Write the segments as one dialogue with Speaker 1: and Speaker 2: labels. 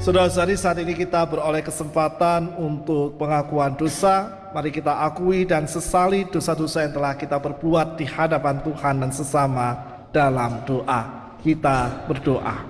Speaker 1: Saudara-saudari, saat ini kita beroleh kesempatan untuk pengakuan dosa. Mari kita akui dan sesali dosa-dosa yang telah kita perbuat di hadapan Tuhan dan sesama dalam doa. Kita berdoa.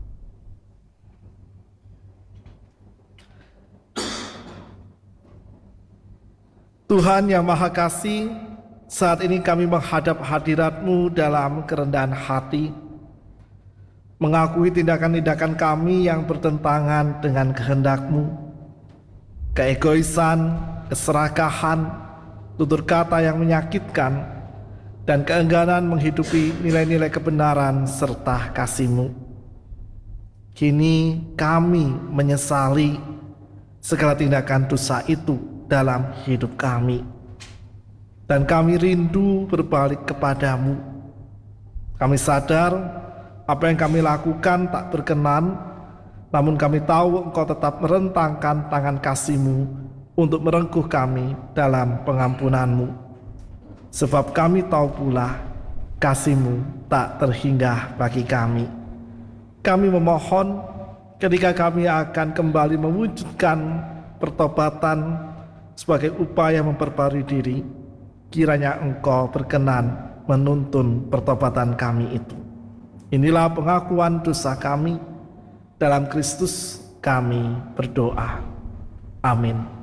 Speaker 1: Tuhan yang Maha Kasih, saat ini kami menghadap hadirat-Mu dalam kerendahan hati, mengakui tindakan-tindakan kami yang bertentangan dengan kehendak-Mu, keegoisan, keserakahan, tutur kata yang menyakitkan, dan keengganan menghidupi nilai-nilai kebenaran serta kasih-Mu. Kini kami menyesali segala tindakan dosa itu dalam hidup kami, dan kami rindu berbalik kepadamu. Kami sadar apa yang kami lakukan tak berkenan, namun kami tahu Engkau tetap merentangkan tangan kasih-Mu untuk merengkuh kami dalam pengampunan-Mu. Sebab kami tahu pula kasih-Mu tak terhingga bagi kami. Kami memohon ketika kami akan kembali mewujudkan pertobatan sebagai upaya memperbarui diri, kiranya Engkau berkenan menuntun pertobatan kami itu. Inilah pengakuan dosa kami. Dalam Kristus kami berdoa. Amin.